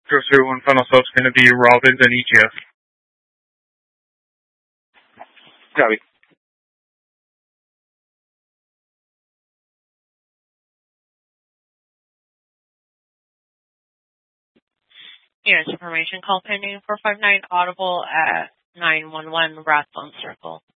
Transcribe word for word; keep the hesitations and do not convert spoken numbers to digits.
Zero zero one final stop's going to be Robbins and E T F. Copy. Unit information call pending four five nine audible at nine one one Rathbone Circle.